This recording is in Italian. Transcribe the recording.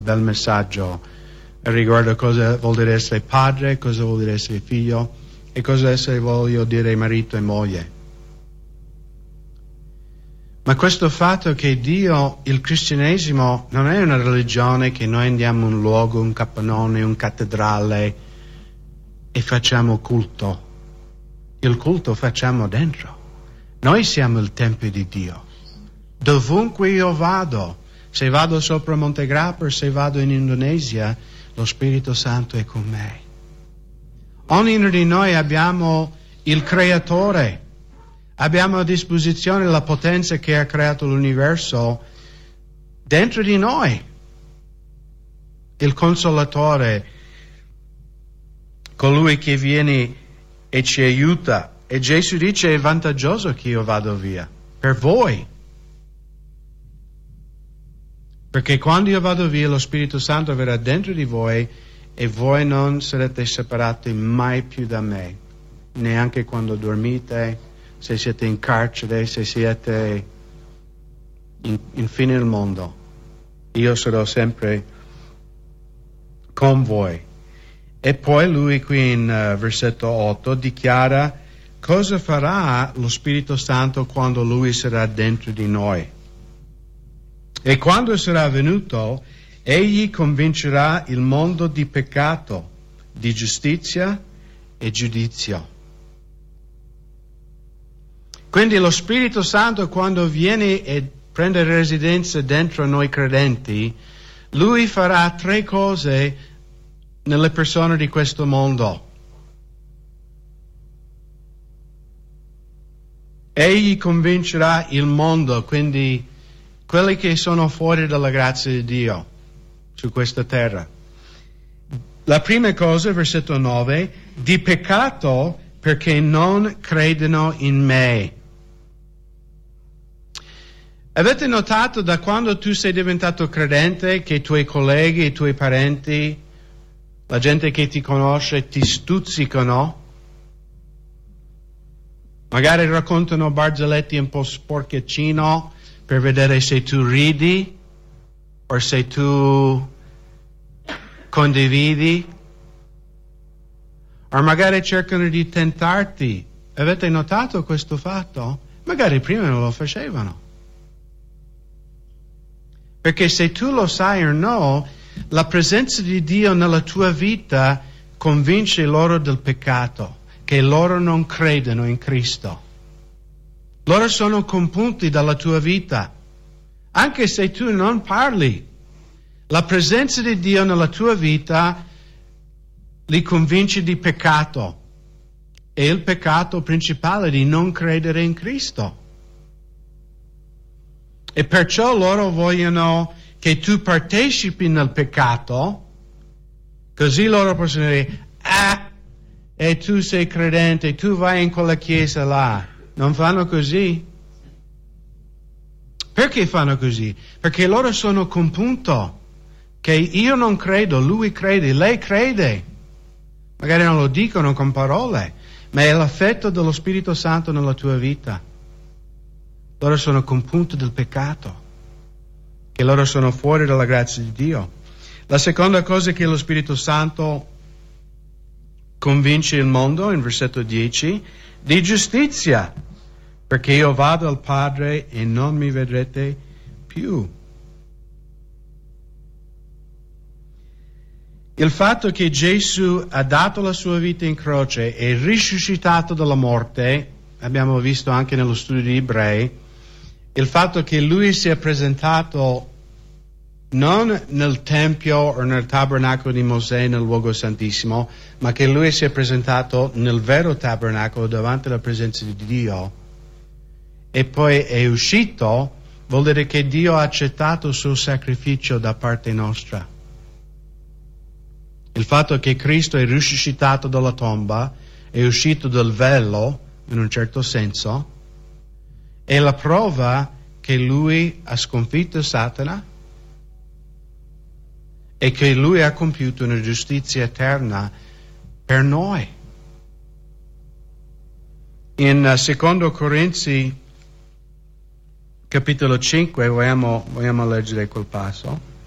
bel messaggio riguardo cosa vuol dire essere padre, cosa vuol dire essere figlio e cosa essere, voglio dire, marito e moglie. Ma questo fatto che Dio, il cristianesimo, non è una religione che noi andiamo in un luogo, un capannone, un cattedrale e facciamo culto. Il culto facciamo dentro. Noi siamo il Tempio di Dio. Dovunque io vado, se vado sopra Monte Grapper, se vado in Indonesia, lo Spirito Santo è con me. Ognuno di noi abbiamo il Creatore. Abbiamo a disposizione la potenza che ha creato l'universo dentro di noi. Il Consolatore, colui che viene e ci aiuta. E Gesù dice: è vantaggioso che io vado via, per voi. Perché quando io vado via, lo Spirito Santo verrà dentro di voi e voi non sarete separati mai più da me, neanche quando dormite, se siete in carcere, se siete in fine del mondo. Io sarò sempre con voi. E poi lui qui in versetto 8 dichiara cosa farà lo Spirito Santo quando lui sarà dentro di noi. E quando sarà venuto, egli convincerà il mondo di peccato, di giustizia e giudizio. Quindi lo Spirito Santo, quando viene e prende residenza dentro noi credenti, lui farà 3 cose nelle persone di questo mondo. Egli convincerà il mondo, quindi quelli che sono fuori dalla grazia di Dio su questa terra. La prima cosa, versetto 9, di peccato perché non credono in me. Avete notato da quando tu sei diventato credente che i tuoi colleghi, i tuoi parenti, la gente che ti conosce ti stuzzicano? Magari raccontano barzellette un po' sporcheccino per vedere se tu ridi o se tu condividi. O magari cercano di tentarti. Avete notato questo fatto? Magari prima non lo facevano. Perché se tu lo sai o no, la presenza di Dio nella tua vita convince loro del peccato, che loro non credono in Cristo. Loro sono compunti dalla tua vita. Anche se tu non parli, la presenza di Dio nella tua vita li convince di peccato. E il peccato principale è di non credere in Cristo. E perciò loro vogliono che tu partecipi nel peccato, così loro possono dire: e tu sei credente, tu vai in quella chiesa là. Non fanno così? Perché fanno così? Perché loro sono compunto che io non credo, lui crede, lei crede. Magari non lo dicono con parole, ma è l'effetto dello Spirito Santo nella tua vita. Loro sono compunti del peccato, che loro sono fuori dalla grazia di Dio. La seconda cosa che lo Spirito Santo convince il mondo, in versetto 10, di giustizia, perché io vado al Padre e non mi vedrete più. Il fatto che Gesù ha dato la sua vita in croce e risuscitato dalla morte, abbiamo visto anche nello studio di Ebrei, il fatto che lui si è presentato non nel Tempio o nel tabernacolo di Mosè, nel luogo santissimo, ma che lui si è presentato nel vero tabernacolo davanti alla presenza di Dio e poi è uscito, vuol dire che Dio ha accettato il suo sacrificio da parte nostra. Il fatto che Cristo è risuscitato dalla tomba, è uscito dal velo, in un certo senso, è la prova che lui ha sconfitto Satana e che lui ha compiuto una giustizia eterna per noi. In 2 Corinzi capitolo 5 vogliamo leggere quel passo.